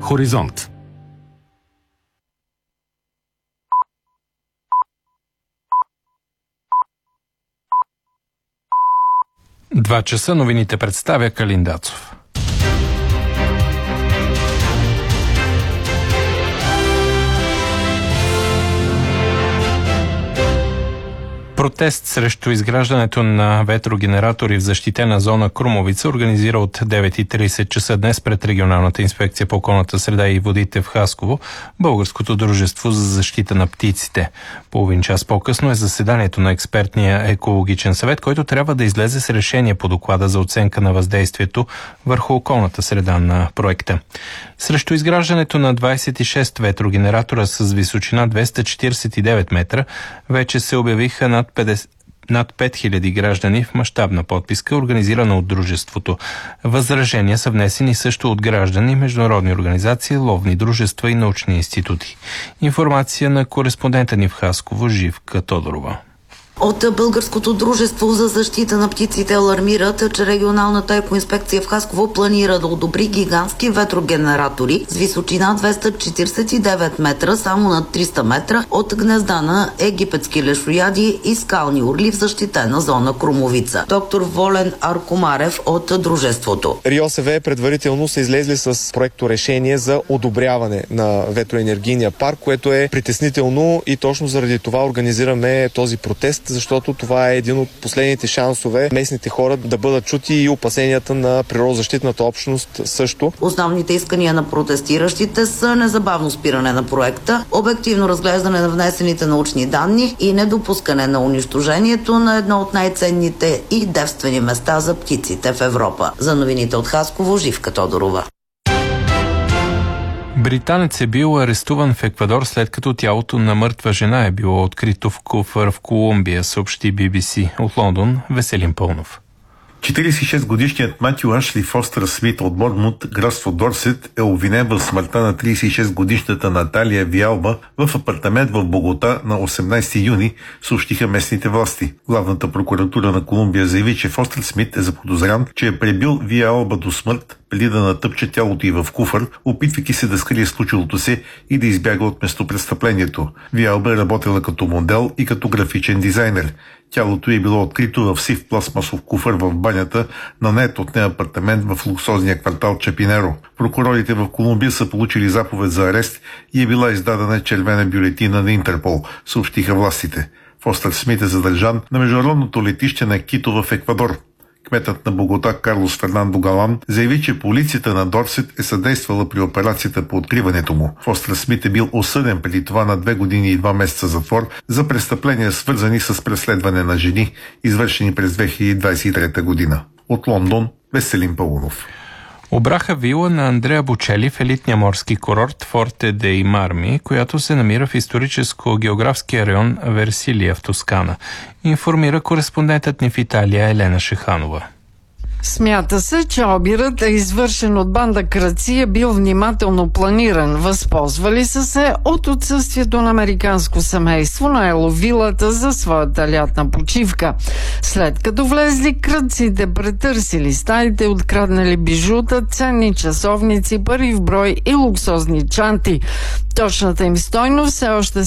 Хоризонт. Два часа новините представя Калин Дацов. Протест срещу изграждането на ветрогенератори в защитена зона Крумовица организира от 9:30 часа днес пред Регионалната инспекция по околната среда и водите в Хасково Българското дружество за защита на птиците. Половин час по-късно е заседанието на експертния екологичен съвет, който трябва да излезе с решение по доклада за оценка на въздействието върху околната среда на проекта. Срещу изграждането на 26 ветрогенератора с височина 249 метра вече се обявиха над 5000 граждани в мащабна подписка, организирана от дружеството. Възражения са внесени също от граждани, международни организации, ловни дружества и научни институти. Информация на кореспондента ни в Хасково Живка Тодорова. От Българското дружество за защита на птиците алармират, че регионалната екоинспекция в Хасково планира да одобри гигантски ветрогенератори с височина 249 метра, само над 300 метра от гнезда на египетски лешояди и скални орли в защитена зона Крумовица. Доктор Волен Аркомарев от дружеството. РИОСВ предварително са излезли с проекто решение за одобряване на ветроенергийния парк, което е притеснително и точно заради това организираме този протест, защото това е един от последните шансове местните хора да бъдат чути и опасенията на природозащитната общност също. Основните искания на протестиращите са незабавно спиране на проекта, обективно разглеждане на внесените научни данни и недопускане на унищожението на едно от най-ценните и девствени места за птиците в Европа. За новините от Хасково, Живка Тодорова. Британец е бил арестуван в Еквадор, след като тялото на мъртва жена е било открито в куфър в Колумбия, съобщи BBC. От Лондон Веселин Пълнов. 46-годишният Матю Ашли Фостър Смит от Борнмут, градство Дорсет, е обвинен в смъртта на 36-годишната Наталия Виалба в апартамент в Богота на 18 юни, съобщиха местните власти. Главната прокуратура на Колумбия заяви, че Фостър Смит е заподозрян, че е пребил Виалба до смърт, преди да натъпче тялото й в куфър, опитвайки се да скрие случилото се и да избяга от местопрестъплението. Виалба е работила като модел и като графичен дизайнер. Тялото е било открито в сив пластмасов куфър в банята на нает от нея апартамент в луксозния квартал Чапинеро. Прокурорите в Колумбия са получили заповед за арест и е била издадена червена бюлетина на Интерпол, съобщиха властите. Фостър Смит е задържан на международното летище на Кито в Еквадор. Кметът на Богота Карлос Фернандо Галан заяви, че полицията на Дорсет е съдействала при операцията по откриването му. Фостър Смит е бил осъден преди това на 2 години и 2 месеца затвор за престъпления, свързани с преследване на жени, извършени през 2023 година. От Лондон Веселин Пълнов. Обраха вила на Андреа Бочели в елитния морски курорт Форте дей Марми, която се намира в историческо-географския район Версилия в Тоскана. Информира кореспондентът ни в Италия Елена Шеханова. Смята се, че обирът е извършен от банда крадци и е бил внимателно планиран. Възползвали са се от отсъствието на американско семейство на еловилата за своята лятна почивка. След като влезли, крадците претърсили стаите, откраднали бижута, ценни часовници, пари в брой и луксозни чанти. Точната им стойност все още